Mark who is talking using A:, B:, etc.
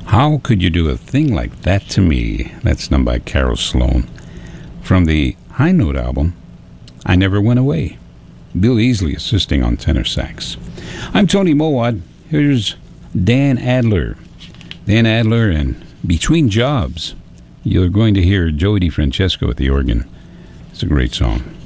A: How Could You Do a Thing Like That to Me? That's done by Carol Sloan. From the High Note album, I Never Went Away. Bill Easley assisting on tenor sax. I'm Tony Mowat. Here's Dan Adler. Dan Adler and Between Jobs. You're going to hear Joey DeFrancesco at the organ. It's a great song.